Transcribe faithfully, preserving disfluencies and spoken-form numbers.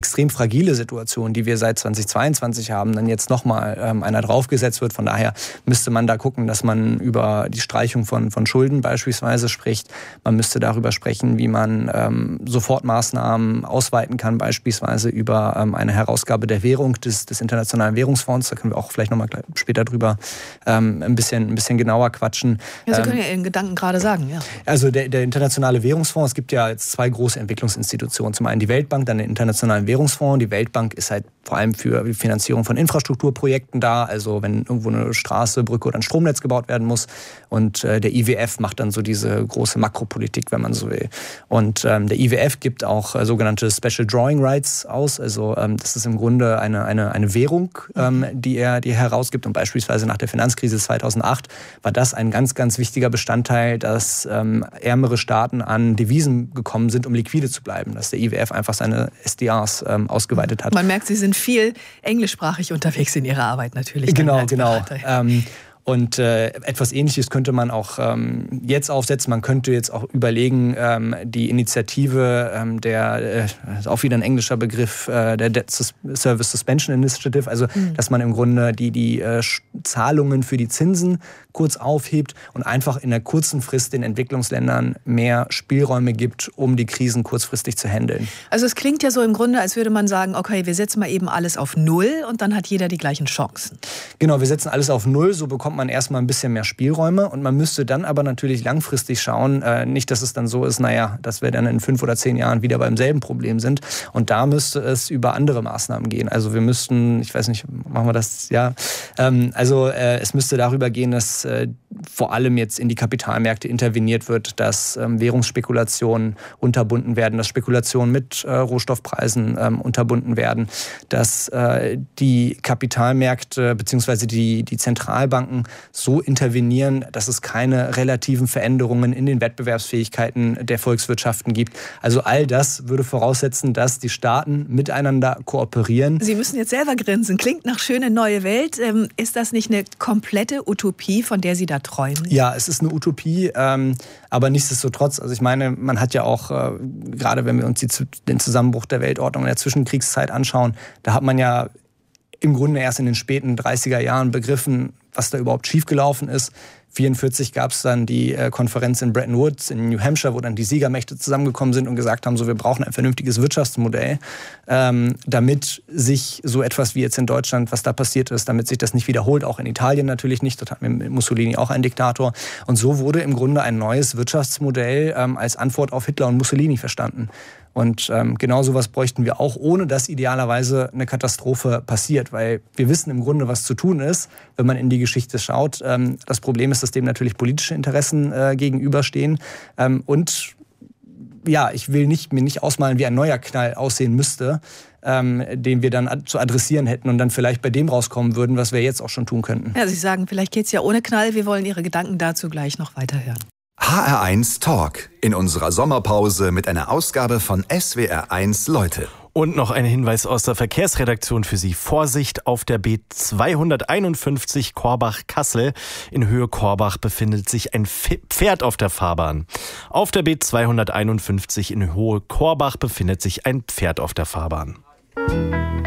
extrem fragile Situation, die wir seit zweitausendzweiundzwanzig haben, dann jetzt nochmal ähm, einer draufgesetzt wird. Von daher müsste man da gucken, dass man über die Streichung von, von Schulden beispielsweise spricht. Man müsste darüber sprechen, wie man ähm, Sofortmaßnahmen ausweiten kann, beispielsweise über ähm, eine Herausgabe der Währung des, des Internationalen Währungsfonds. Da können wir auch vielleicht nochmal später drüber ähm, ein, bisschen, ein bisschen genauer quatschen. Ja, Sie können ja Ihren Gedanken gerade sagen. Ja. Also der, der Internationale Währungsfonds, es gibt ja jetzt zwei große Entwicklungsinstitutionen. Zum einen die Weltbank, dann den Internationalen Währungsfonds. Die Weltbank ist halt vor allem für die Finanzierung von Infrastrukturprojekten da, also wenn irgendwo eine Straße, Brücke oder ein Stromnetz gebaut werden muss. Und äh, der I W F macht dann so diese große Makropolitik, wenn man so will. Und ähm, der I W F gibt auch äh, sogenannte Special Drawing Rights aus. Also ähm, das ist im Grunde eine, eine, eine Währung, ähm, die, er, die er herausgibt. Und beispielsweise nach der Finanzkrise zweitausendacht war das ein ganz, ganz wichtiger Bestandteil, dass ähm, ärmere Staaten an Devisen gekommen sind, um liquide zu bleiben. Dass der I W F einfach seine S D Rs ähm, ausgeweitet hat. Man merkt, Sie sind viel englischsprachig unterwegs in Ihrer Arbeit natürlich. Genau, genau. Ähm, Und äh, etwas Ähnliches könnte man auch ähm, jetzt aufsetzen. Man könnte jetzt auch überlegen, ähm, die Initiative ähm, der, äh, ist auch wieder ein englischer Begriff, äh, der Debt Sus- Service Suspension Initiative, also mhm. dass man im Grunde die, die äh, Zahlungen für die Zinsen kurz aufhebt und einfach in einer kurzen Frist den Entwicklungsländern mehr Spielräume gibt, um die Krisen kurzfristig zu handeln. Also es klingt ja so im Grunde, als würde man sagen, okay, wir setzen mal eben alles auf Null und dann hat jeder die gleichen Chancen. Genau, wir setzen alles auf Null, so bekommt man erstmal ein bisschen mehr Spielräume und man müsste dann aber natürlich langfristig schauen, äh, nicht, dass es dann so ist, naja, dass wir dann in fünf oder zehn Jahren wieder beim selben Problem sind und da müsste es über andere Maßnahmen gehen. Also wir müssten, ich weiß nicht, machen wir das, ja, ähm, also äh, es müsste darüber gehen, dass äh, vor allem jetzt in die Kapitalmärkte interveniert wird, dass ähm, Währungsspekulationen unterbunden werden, dass Spekulationen mit äh, Rohstoffpreisen ähm, unterbunden werden, dass äh, die Kapitalmärkte bzw. die, die Zentralbanken so intervenieren, dass es keine relativen Veränderungen in den Wettbewerbsfähigkeiten der Volkswirtschaften gibt. Also all das würde voraussetzen, dass die Staaten miteinander kooperieren. Sie müssen jetzt selber grinsen. Klingt nach schöne neue Welt. Ähm, ist das nicht eine komplette Utopie, von der Sie da träumen? Ja, es ist eine Utopie, ähm, aber nichtsdestotrotz, also ich meine, man hat ja auch, äh, gerade wenn wir uns die, den Zusammenbruch der Weltordnung in der Zwischenkriegszeit anschauen, da hat man ja im Grunde erst in den späten dreißiger Jahren begriffen, was da überhaupt schiefgelaufen ist. neunzehnhundertvierundvierzig gab es dann die äh, Konferenz in Bretton Woods in New Hampshire, wo dann die Siegermächte zusammengekommen sind und gesagt haben, so, wir brauchen ein vernünftiges Wirtschaftsmodell, ähm, damit sich so etwas wie jetzt in Deutschland, was da passiert ist, damit sich das nicht wiederholt, auch in Italien natürlich nicht. Dort hatten wir mit Mussolini auch einen Diktator. Und so wurde im Grunde ein neues Wirtschaftsmodell ähm, als Antwort auf Hitler und Mussolini verstanden. Und ähm, genau sowas bräuchten wir auch, ohne dass idealerweise eine Katastrophe passiert. Weil wir wissen im Grunde, was zu tun ist, wenn man in die Geschichte schaut. Ähm, das Problem ist, dass dem natürlich politische Interessen äh, gegenüberstehen. Ähm, und ja, ich will nicht, mir nicht ausmalen, wie ein neuer Knall aussehen müsste, ähm, den wir dann ad- zu adressieren hätten und dann vielleicht bei dem rauskommen würden, was wir jetzt auch schon tun könnten. Ja, Sie sagen, vielleicht geht's ja ohne Knall. Wir wollen Ihre Gedanken dazu gleich noch weiterhören. H R eins Talk in unserer Sommerpause mit einer Ausgabe von S W R eins Leute. Und noch ein Hinweis aus der Verkehrsredaktion für Sie. Vorsicht auf der B zweihunderteinundfünfzig Korbach-Kassel. In Höhe Korbach befindet sich ein Pferd auf der Fahrbahn. Auf der B zweihunderteinundfünfzig in Hohe Korbach befindet sich ein Pferd auf der Fahrbahn.